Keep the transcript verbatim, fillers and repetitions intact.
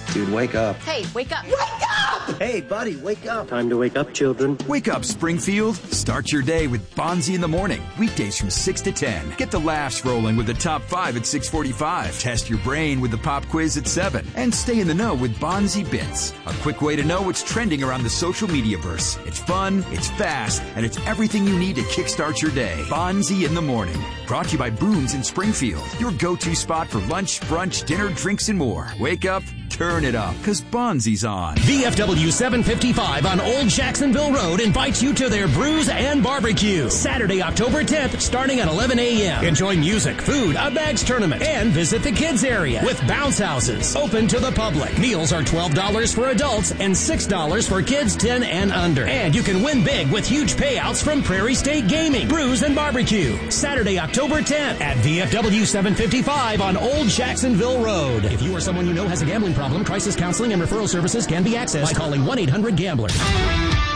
Dude, wake up. Hey, wake up. Wake up! Hey, buddy, wake up. Time to wake up, children. Wake up, Springfield. Start your day with Bonzi in the morning. Weekdays from six to ten. Get the laughs rolling with the top five at six forty-five. Test your brain with the pop quiz at seven. And stay in the know with Bonzi Bits. A quick way to know what's trending around the social media verse. It's fun, it's fast, and it's everything you need to kickstart your day. Bonzi in the morning. Brought to you by Boone's in Springfield. Your go-to spot for lunch, brunch, dinner, drinks, and more. Wake up, turn it up, because Bonzi's on. V F W seven fifty-five on Old Jacksonville Road invites you to their Brews and Barbecue. Saturday, October tenth, starting at eleven a.m. Enjoy music, food, a bags tournament, and visit the kids area with bounce houses. Open to the public. Meals are twelve dollars for adults and six dollars for kids ten and under. And you can win big with huge payouts from Prairie State Gaming. Brews and Barbecue. Saturday, October tenth at V F W seven fifty-five on Old Jacksonville Road. If you or someone you know has a gambling problem, crisis counseling and referral services can be accessed by calling one eight hundred gambler.